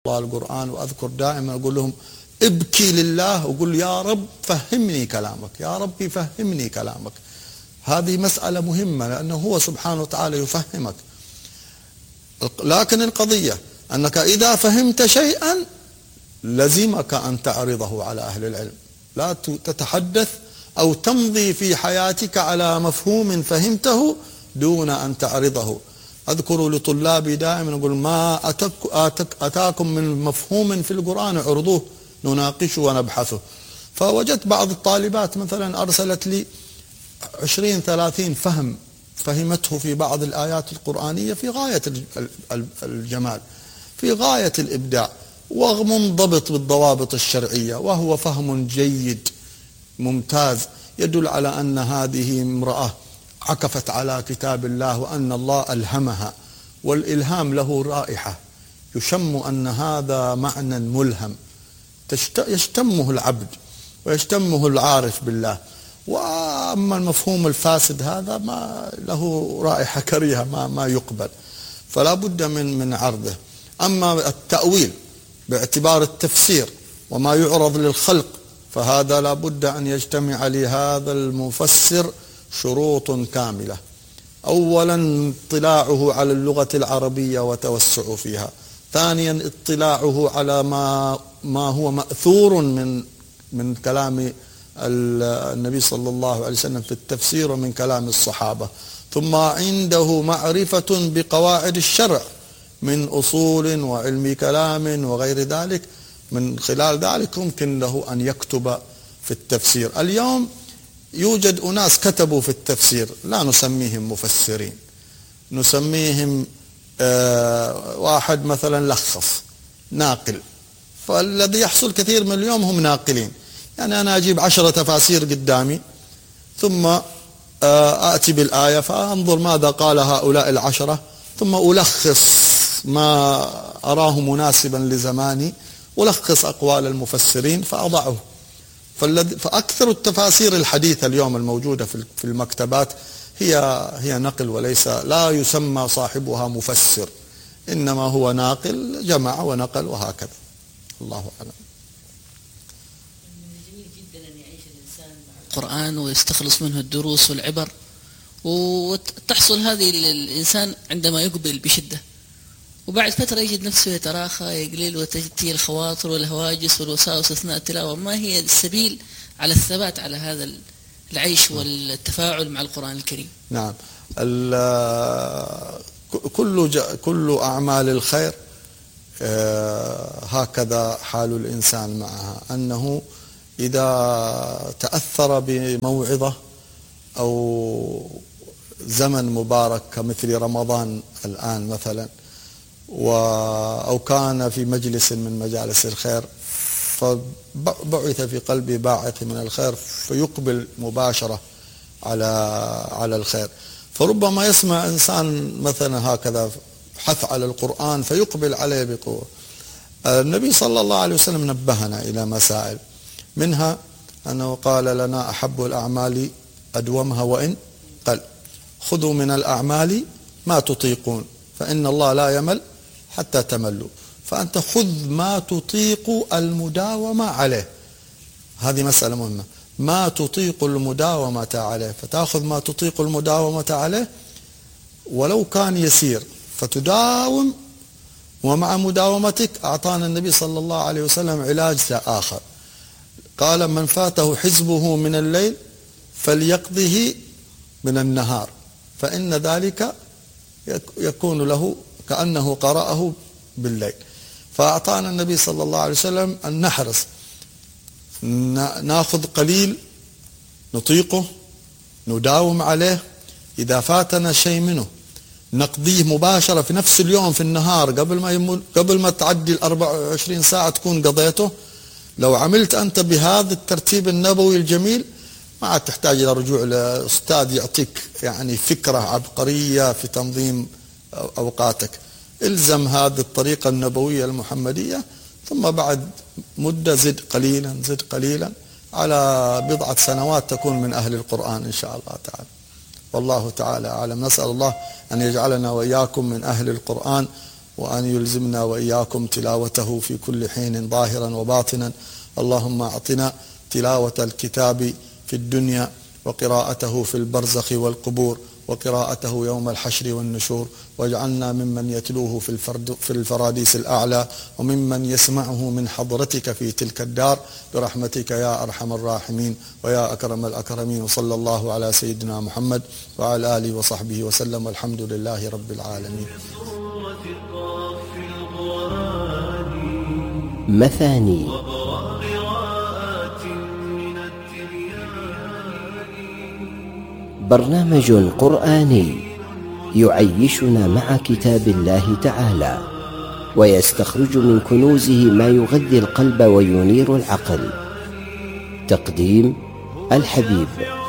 الله القرآن، وأذكر دائما أقول لهم ابكي لله وقل يا رب فهمني كلامك، يا ربي فهمني كلامك. هذه مسألة مهمة لأنه هو سبحانه وتعالى يفهمك. لكن القضية أنك إذا فهمت شيئا لزمك أن تعرضه على أهل العلم، لا تتحدث أو تمضي في حياتك على مفهوم فهمته دون أن تعرضه. أذكر لطلابي دائما أقول ما أتاكم من مفهوم في القرآن اعرضوه نناقشه ونبحثه. فوجدت بعض الطالبات مثلا أرسلت لي 20-30 فهمته في بعض الآيات القرآنية في غاية الجمال، في غاية الإبداع، ومنضبط بالضوابط الشرعية، وهو فهم جيد ممتاز يدل على أن هذه امرأة عكفت على كتاب الله وأن الله ألهمها، والإلهام له رائحة يشم أن هذا معنى ملهم يشتمه العبد ويشتمه العارف بالله. وأما المفهوم الفاسد هذا ما له رائحة كريهة ما يقبل، فلا بد من عرضه. أما التأويل باعتبار التفسير وما يعرض للخلق فهذا لا بد أن يجتمع لهذا المفسر شروط كاملة. أولا اطلاعه على اللغة العربية وتوسع فيها، ثانيا اطلاعه على ما هو مأثور من كلام النبي صلى الله عليه وسلم في التفسير ومن كلام الصحابة، ثم عنده معرفة بقواعد الشرع من أصول وعلم كلام وغير ذلك. من خلال ذلك يمكن له أن يكتب في التفسير. اليوم يوجد أناس كتبوا في التفسير لا نسميهم مفسرين، نسميهم واحد مثلا لخص ناقل. فالذي يحصل كثير من اليوم هم ناقلين، يعني أنا أجيب 10 تفاسير قدامي ثم آتي بالآية فأنظر ماذا قال هؤلاء ال10 ثم ألخص ما أراه مناسبا لزماني، ألخص أقوال المفسرين فأضعه. فأكثر التفاسير الحديثة اليوم الموجودة في المكتبات هي نقل، وليس لا يسمى صاحبها مفسر، إنما هو ناقل جمع ونقل وهكذا. الله أعلم. جميل جدا أن يعيش الإنسان مع القرآن ويستخلص منه الدروس والعبر، وتحصل هذه الإنسان عندما يقبل بشدة، وبعد فترة يجد نفسه يتراخى يقلل وتأتي الخواطر والهواجس والوساوس أثناء التلاوة. ما هي السبيل على الثبات على هذا العيش والتفاعل مع القرآن الكريم؟ نعم، كل أعمال الخير هكذا حال الإنسان معها، أنه إذا تأثر بموعظة أو زمن مبارك كمثل رمضان الآن مثلا، أو كان في مجلس من مجالس الخير فبعث في قلبه باعث من الخير فيقبل مباشرة على الخير. فربما يسمع إنسان مثلا هكذا حث على القرآن فيقبل عليه بقوة. النبي صلى الله عليه وسلم نبهنا إلى مسائل، منها أنه قال لنا أحب الأعمال أدومها وإن قل، خذوا من الأعمال ما تطيقون فإن الله لا يمل حتى تملوا. فأنت خذ ما تطيق المداومة عليه، هذه مسألة مهمة، ما تطيق المداومة عليه، فتأخذ ما تطيق المداومة عليه ولو كان يسير فتداوم. ومع مداومتك أعطانا النبي صلى الله عليه وسلم علاج آخر، قال من فاته حزبه من الليل فليقضه من النهار فإن ذلك يكون له كأنه قرأه بالليل. فأعطانا النبي صلى الله عليه وسلم أن نحرص نأخذ قليل نطيقه نداوم عليه، إذا فاتنا شيء منه نقضيه مباشرة في نفس اليوم في النهار قبل ما تعدي 24 ساعة تكون قضيته. لو عملت أنت بهذا الترتيب النبوي الجميل ما عاد تحتاج إلى رجوع لأستاذ يعطيك يعني فكرة عبقرية في تنظيم أوقاتك. الزم هذه الطريقة النبوية المحمدية، ثم بعد مدة زد قليلا زد قليلا، على بضعة سنوات تكون من أهل القرآن إن شاء الله تعالى. والله تعالى أعلم. نسأل الله أن يجعلنا وإياكم من أهل القرآن وأن يلزمنا وإياكم تلاوته في كل حين ظاهرا وباطنا. اللهم أعطنا تلاوة الكتاب في الدنيا، وقراءته في البرزخ والقبور، وقراءته يوم الحشر والنشور، واجعلنا ممن يتلوه في الفراديس الأعلى، وممن يسمعه من حضرتك في تلك الدار برحمتك يا أرحم الراحمين ويا أكرم الأكرمين. وصلى الله على سيدنا محمد وعلى آله وصحبه وسلم، والحمد لله رب العالمين. مثاني برنامج قرآني يعيشنا مع كتاب الله تعالى، ويستخرج من كنوزه ما يغذي القلب وينير العقل. تقديم الحبيب.